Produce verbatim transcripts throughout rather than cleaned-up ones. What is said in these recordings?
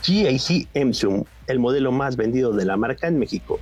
G A C M-Zoom, el modelo más vendido de la marca en México.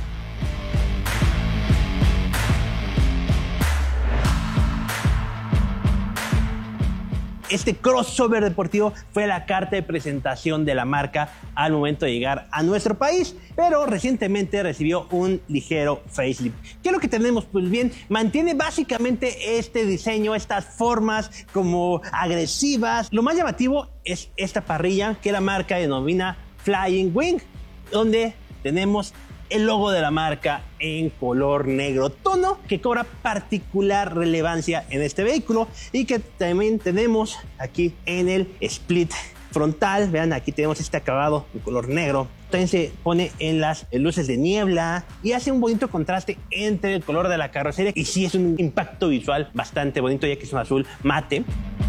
Este crossover deportivo fue la carta de presentación de la marca al momento de llegar a nuestro país, pero recientemente recibió un ligero facelift. ¿Qué es lo que tenemos? Pues bien, mantiene básicamente este diseño, estas formas como agresivas. Lo más llamativo es esta parrilla que la marca denomina Flying Wing, donde tenemos el logo de la marca en color negro, tono que cobra particular relevancia en este vehículo, y que también tenemos aquí en el split frontal. Vean, aquí tenemos este acabado en color negro. También se pone en las luces de niebla y hace un bonito contraste entre el color de la carrocería, y sí es un impacto visual bastante bonito, ya que es un azul mate.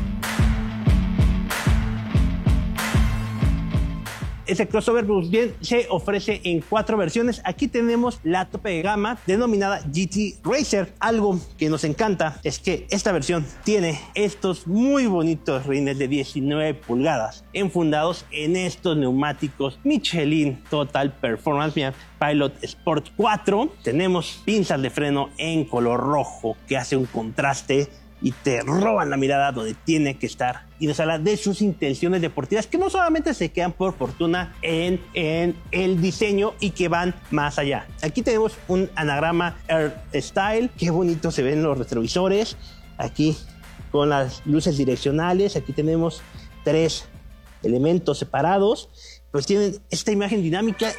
Este crossover pues bien se ofrece en cuatro versiones. Aquí tenemos la tope de gama denominada G T Racer. Algo que nos encanta es que esta versión tiene estos muy bonitos rines de diecinueve pulgadas enfundados en estos neumáticos Michelin Total Performance. Mira, Pilot Sport cuatro. Tenemos pinzas de freno en color rojo que hace un contraste y te roban la mirada donde tiene que estar, y nos habla de sus intenciones deportivas, que no solamente se quedan por fortuna en, en el diseño y que van más allá. Aquí tenemos un anagrama Air Style, qué bonito se ven los retrovisores, aquí con las luces direccionales. Aquí tenemos tres elementos separados, pues tienen esta imagen dinámica.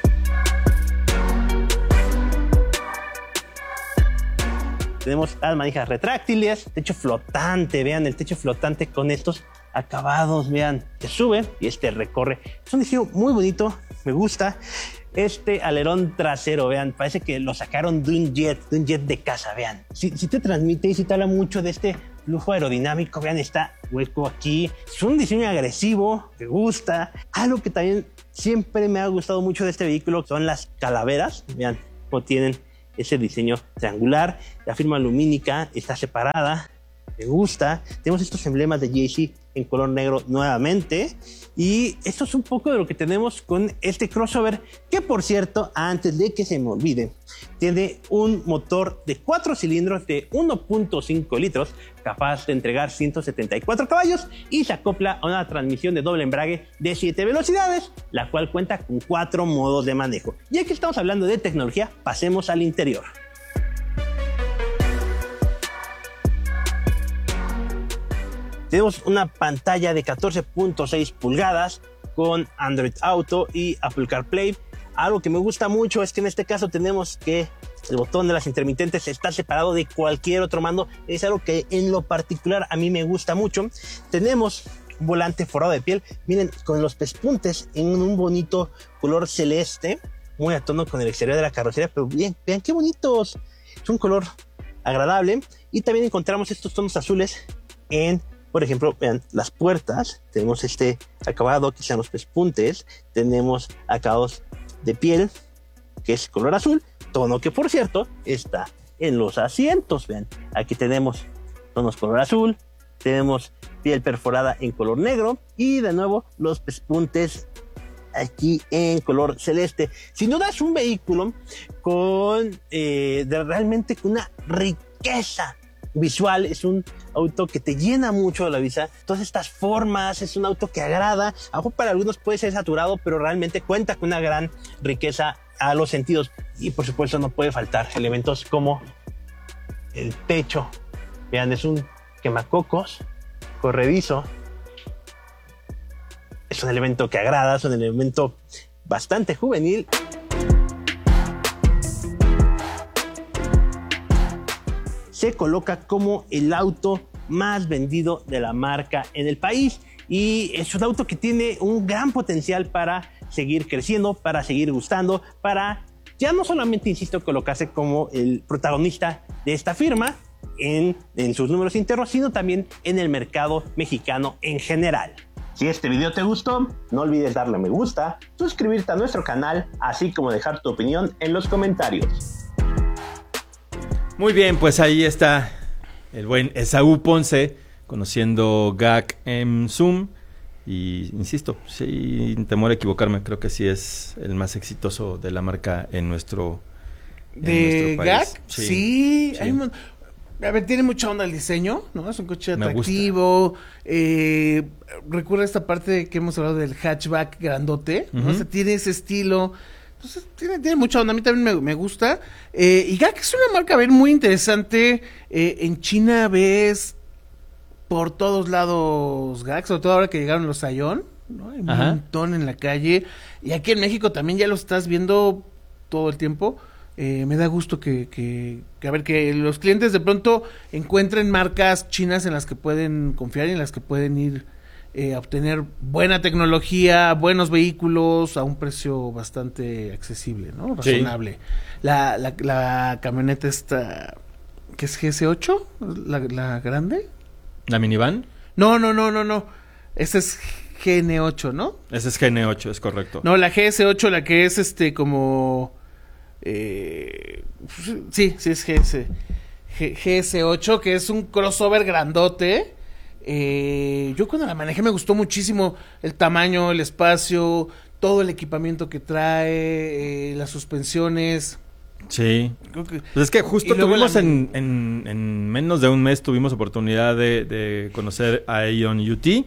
Tenemos las manijas retráctiles, techo flotante, vean el techo flotante con estos acabados, vean, que sube y este recorre. Es un diseño muy bonito, me gusta. Este alerón trasero, vean, parece que lo sacaron de un jet, de un jet de casa, vean. Si, si te transmite y si te habla mucho de este flujo aerodinámico, vean, está hueco aquí. Es un diseño agresivo, me gusta. Algo que también siempre me ha gustado mucho de este vehículo son las calaveras, vean cómo tienen ese diseño triangular. La firma lumínica está separada, me gusta. Tenemos estos emblemas de G A C en color negro nuevamente, y esto es un poco de lo que tenemos con este crossover, que por cierto, antes de que se me olvide, tiene un motor de cuatro cilindros de uno punto cinco litros capaz de entregar ciento setenta y cuatro caballos, y se acopla a una transmisión de doble embrague de siete velocidades, la cual cuenta con cuatro modos de manejo. Ya que estamos hablando de tecnología, pasemos al interior. Tenemos una pantalla de catorce punto seis pulgadas con Android Auto y Apple CarPlay. Algo que me gusta mucho es que en este caso tenemos que el botón de las intermitentes está separado de cualquier otro mando. Es algo que en lo particular a mí me gusta mucho. Tenemos un volante forrado de piel, miren, con los pespuntes en un bonito color celeste, muy a tono con el exterior de la carrocería, pero bien, vean qué bonitos. Es un color agradable. Y también encontramos estos tonos azules en, por ejemplo, vean, las puertas. Tenemos este acabado que sean los pespuntes. Tenemos acabados de piel, que es color azul, tono que por cierto está en los asientos. Vean, aquí tenemos tonos color azul, tenemos piel perforada en color negro, y de nuevo los pespuntes aquí en color celeste. Sin duda es un vehículo con eh, de realmente una riqueza visual. Es un auto que te llena mucho la vista, todas estas formas. Es un auto que agrada. Aunque para algunos puede ser saturado, pero realmente cuenta con una gran riqueza a los sentidos. Y por supuesto no puede faltar elementos como el techo. Vean, es un quemacocos corredizo. Es un elemento que agrada, es un elemento bastante juvenil. Se coloca como el auto más vendido de la marca en el país, y es un auto que tiene un gran potencial para seguir creciendo, para seguir gustando, para ya no solamente, insisto, colocarse como el protagonista de esta firma en, en sus números internos, sino también en el mercado mexicano en general. Si este video te gustó, no olvides darle me gusta, suscribirte a nuestro canal, así como dejar tu opinión en los comentarios. Muy bien, pues ahí está el buen Esaú Ponce conociendo G A C M-Zoom. Y insisto, sin temor a equivocarme, creo que sí es el más exitoso de la marca en nuestro, en ¿De nuestro G A país. C? Sí, sí. Hay un, a ver, tiene mucha onda el diseño, ¿no? Es un coche atractivo. Eh, recuerda esta parte que hemos hablado del hatchback grandote, ¿no? Uh-huh. O sea, tiene ese estilo. Entonces, tiene, tiene mucha onda. A mí también me, me gusta. Eh, y G A C es una marca, a ver, muy interesante. Eh, en China ves por todos lados G A C, sobre todo ahora que llegaron los Aion, ¿no? Hay un Ajá. montón en la calle. Y aquí en México también ya lo estás viendo todo el tiempo. Eh, me da gusto que, que, que, a ver, que los clientes de pronto encuentren marcas chinas en las que pueden confiar y en las que pueden ir eh, a obtener buena tecnología, buenos vehículos a un precio bastante accesible, ¿no? Razonable. Sí. La, la, la camioneta esta, ¿qué es G S ocho? ¿La, la grande? ¿La minivan? No, no, no, no, no. Ese es G N ocho, ¿no? Ese es G N ocho, es correcto. No, la G S ocho, la que es este como... Eh, sí, sí es G S, G, G S ocho, que es un crossover grandote. Eh, yo cuando la manejé me gustó muchísimo el tamaño, el espacio, todo el equipamiento que trae, eh, las suspensiones. Sí. Creo que... Pues es que justo tuvimos la... en, en, en menos de un mes tuvimos oportunidad de, de conocer a Aion U T,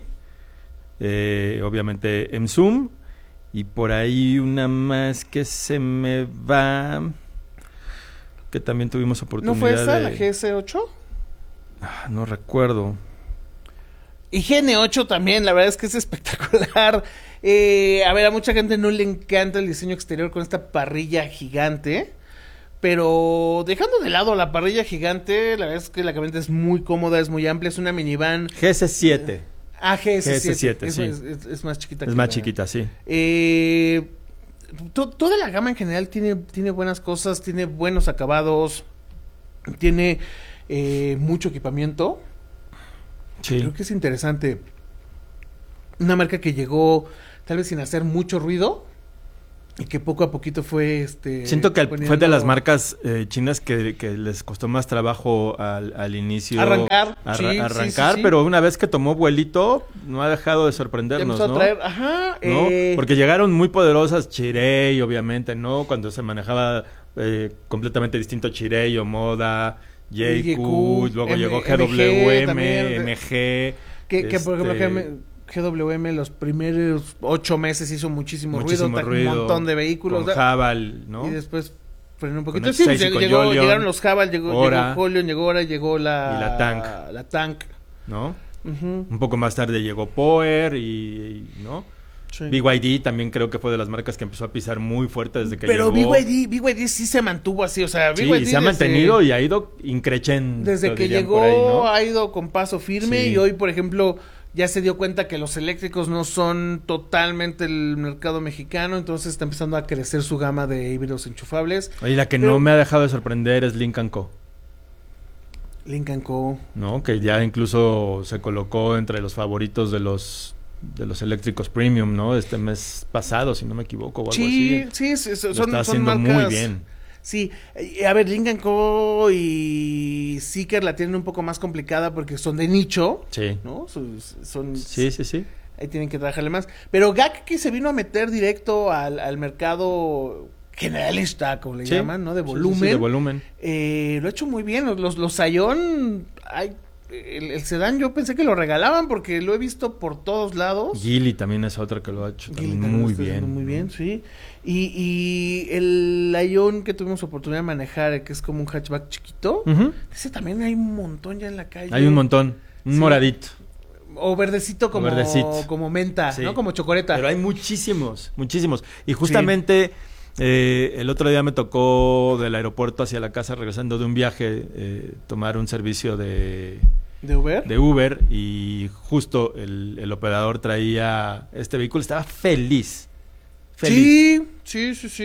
eh, obviamente en Zoom. Y por ahí una más que se me va, que también tuvimos oportunidad. ¿No fue esa, de... la G S ocho? Ah, no recuerdo. Y G N ocho también, la verdad es que es espectacular. Eh, a ver, a mucha gente no le encanta el diseño exterior con esta parrilla gigante. Pero dejando de lado la parrilla gigante, la verdad es que la camioneta es muy cómoda, es muy amplia, es una minivan. G S siete. Ah, G S siete, G S siete es, sí. es, es, es más chiquita. Es que más la... chiquita, sí. Eh, to, toda la gama en general tiene, tiene buenas cosas, tiene buenos acabados, tiene eh, mucho equipamiento. Sí. Creo que es interesante. Una marca que llegó tal vez sin hacer mucho ruido y que poco a poquito fue este siento que poniendo... fue de las marcas eh, chinas que, que les costó más trabajo al, al inicio arrancar, arra- sí, arrancar sí, sí, pero una vez que tomó vuelito no ha dejado de sorprendernos, ¿no? A traer, ajá, ¿no? Eh... Porque llegaron muy poderosas Chery, obviamente, ¿no? Cuando se manejaba eh, completamente distinto Chery o Moda, J Q, luego M- llegó G W M, M G, que, que este... por ejemplo G W M los primeros ocho meses hizo muchísimo, muchísimo ruido, ruido, un montón de vehículos. Con Haval, ¿no? Y después frenó un poquito. Sí, llegó, llegó, llegaron los Haval, llegó, llegó Holion, llegó ahora, llegó la... Y la Tank. La Tank. ¿No? Uh-huh. Un poco más tarde llegó Power y... y ¿no? Sí. B Y D también creo que fue de las marcas que empezó a pisar muy fuerte desde que Pero llegó. Pero B Y D, B Y D sí se mantuvo así, o sea, B Y D sí, se ha mantenido desde, y ha ido increchendo. Desde que llegó ahí, ¿no? Ha ido con paso firme sí. Y hoy, por ejemplo... ya se dio cuenta que los eléctricos no son totalmente el mercado mexicano, entonces está empezando a crecer su gama de híbridos enchufables. Oye, la que Pero, no me ha dejado de sorprender es Lynk and Co. Lynk and Co. No, que ya incluso se colocó entre los favoritos de los de los eléctricos premium, ¿no? Este mes pasado, si no me equivoco, o algo sí, así. Sí, sí, son, Lo está son haciendo marcas... muy bien. Sí, a ver, Lynk and Co y Zeekr la tienen un poco más complicada porque son de nicho, sí. ¿no? Son, son sí, sí, sí. Ahí tienen que trabajarle más. Pero G A C que se vino a meter directo al, al mercado generalista, como le sí. llaman, ¿no? De volumen. Sí, sí, sí, de volumen. Eh, lo ha hecho muy bien. Los, los, los Aion, hay, el, el sedán yo pensé que lo regalaban porque lo he visto por todos lados. Geely también es otra que lo ha hecho también muy bien. Muy bien, sí. Y, y el Aion que tuvimos oportunidad de manejar, que es como un hatchback chiquito, uh-huh. Ese también hay un montón ya en la calle. Hay un montón, un sí. moradito. O verdecito como, o verdecito. como menta, sí. ¿no? Como chocoleta. Pero hay muchísimos, muchísimos. Y justamente sí. eh, el otro día me tocó del aeropuerto hacia la casa, regresando de un viaje, eh, tomar un servicio de... ¿De Uber? De Uber, y justo el, el operador traía este vehículo, estaba feliz. Feliz. Sí, sí, sí, sí.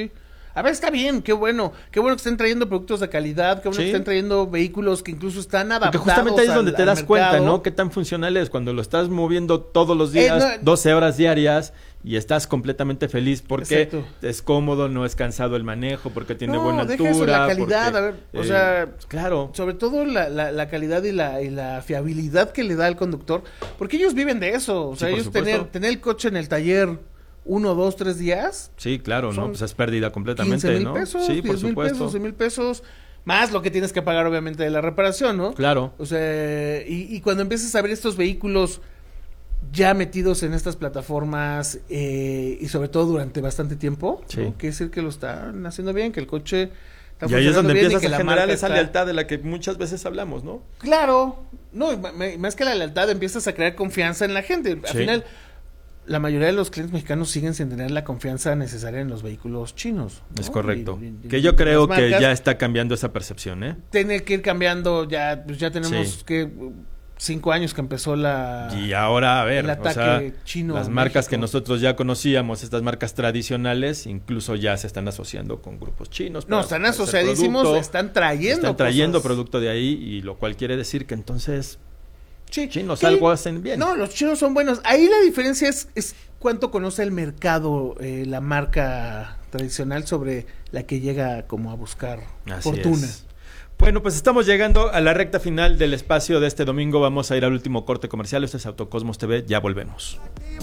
A ver, está bien, qué bueno, qué bueno que estén trayendo productos de calidad, qué bueno sí. que estén trayendo vehículos que incluso están adaptados. Porque justamente ahí es donde al, te das mercado. cuenta, ¿no? Qué tan funcional es cuando lo estás moviendo todos los días, eh, no, doce horas diarias, y estás completamente feliz porque exacto. es cómodo, no es cansado el manejo, porque tiene no, buena altura. Eso, la calidad, porque, a ver, o eh, sea, claro. Sobre todo la, la, la calidad y la, y la fiabilidad que le da al conductor, porque ellos viven de eso, o sea, sí, ellos tener, tener el coche en el taller uno, dos, tres días. Sí, claro, ¿no? Pues es pérdida completamente, quince mil ¿no? pesos, sí, por diez mil supuesto. pesos, doce mil pesos, más lo que tienes que pagar obviamente de la reparación, ¿no? Claro. O sea, y, y cuando empiezas a ver estos vehículos ya metidos en estas plataformas eh, y sobre todo durante bastante tiempo, sí. ¿no? Quiere decir que lo están haciendo bien, que el coche está y ahí es donde empiezas a generar esa está... lealtad de la que muchas veces hablamos, ¿no? Claro, no, más que la lealtad empiezas a crear confianza en la gente. Al sí. final, la mayoría de los clientes mexicanos siguen sin tener la confianza necesaria en los vehículos chinos, ¿no? Es correcto. Y, y, que yo creo que ya está cambiando esa percepción, ¿eh? Tiene que ir cambiando, ya, pues ya tenemos sí. que cinco años que empezó la y ahora a ver, el ataque o sea, chino las marcas México. Que nosotros ya conocíamos, estas marcas tradicionales, incluso ya se están asociando con grupos chinos. No, están asociadísimos, están trayendo están trayendo cosas. producto de ahí, y lo cual quiere decir que entonces sí. chinos ¿Qué? Algo hacen bien. No, los chinos son buenos. Ahí la diferencia es, es cuánto conoce el mercado eh, la marca tradicional sobre la que llega como a buscar Así fortuna. Es. Bueno, pues estamos llegando a la recta final del espacio de este domingo. Vamos a ir al último corte comercial. Esto es Autocosmos T V. Ya volvemos.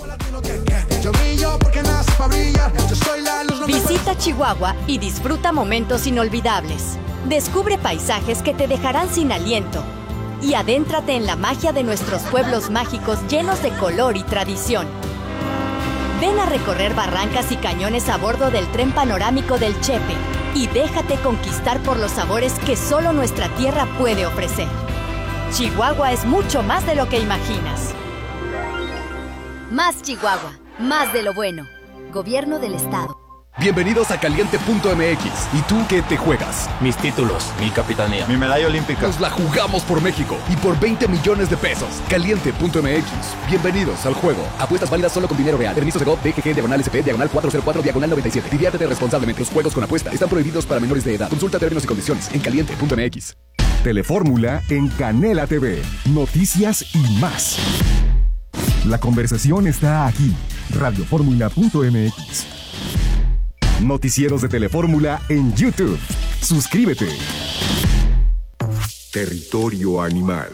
Visita Chihuahua y disfruta momentos inolvidables. Descubre paisajes que te dejarán sin aliento. Y adéntrate en la magia de nuestros pueblos mágicos llenos de color y tradición. Ven a recorrer barrancas y cañones a bordo del tren panorámico del Chepe y déjate conquistar por los sabores que solo nuestra tierra puede ofrecer. Chihuahua es mucho más de lo que imaginas. Más Chihuahua, más de lo bueno. Gobierno del Estado. Bienvenidos a Caliente punto M X. ¿Y tú qué te juegas? Mis títulos, mi capitanía, mi medalla olímpica. Nos la jugamos por México y por veinte millones de pesos. Caliente punto M X. Bienvenidos al juego. Apuestas válidas solo con dinero real. Permiso de G O V, D G G, diagonal S P, diagonal cuatro cero cuatro, diagonal noventa y siete. Diviértete responsablemente. Los juegos con apuesta están prohibidos para menores de edad. Consulta términos y condiciones en Caliente punto M X. Telefórmula en Canela T V. Noticias y más. La conversación está aquí. Radiofórmula punto M X. Noticieros de Telefórmula en YouTube. Suscríbete. Territorio Animal.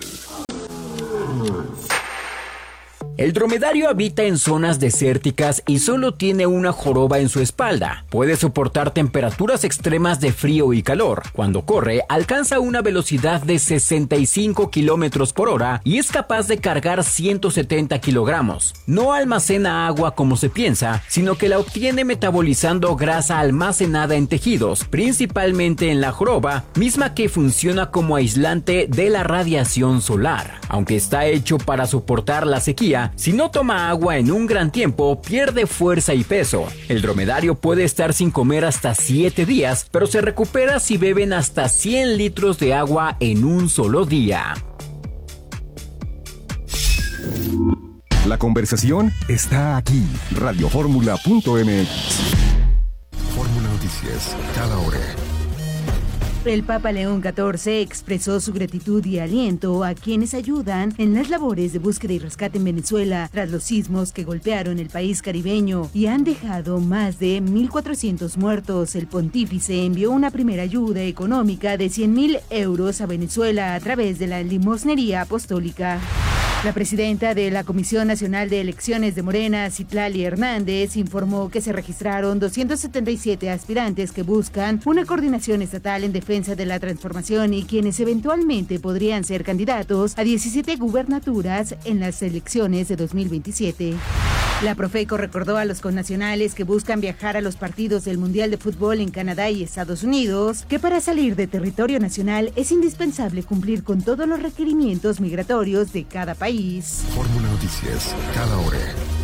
El dromedario habita en zonas desérticas y solo tiene una joroba en su espalda. Puede soportar temperaturas extremas de frío y calor. Cuando corre, alcanza una velocidad de sesenta y cinco kilómetros por hora y es capaz de cargar ciento setenta kilogramos. No almacena agua como se piensa, sino que la obtiene metabolizando grasa almacenada en tejidos, principalmente en la joroba, misma que funciona como aislante de la radiación solar. Aunque está hecho para soportar la sequía, si no toma agua en un gran tiempo, pierde fuerza y peso. El dromedario puede estar sin comer hasta siete días, pero se recupera si beben hasta cien litros de agua en un solo día. La conversación está aquí. Radiofórmula punto M X. Fórmula Noticias, cada hora. El Papa León catorce expresó su gratitud y aliento a quienes ayudan en las labores de búsqueda y rescate en Venezuela tras los sismos que golpearon el país caribeño y han dejado más de mil cuatrocientos muertos. El pontífice envió una primera ayuda económica de cien mil euros a Venezuela a través de la limosnería apostólica. La presidenta de la Comisión Nacional de Elecciones de Morena, Citlali Hernández, informó que se registraron doscientos setenta y siete aspirantes que buscan una coordinación estatal en defensa de la transformación y quienes eventualmente podrían ser candidatos a diecisiete gubernaturas en las elecciones de dos mil veintisiete. La Profeco recordó a los connacionales que buscan viajar a los partidos del Mundial de Fútbol en Canadá y Estados Unidos que para salir de territorio nacional es indispensable cumplir con todos los requerimientos migratorios de cada país. Fórmula Noticias, cada hora.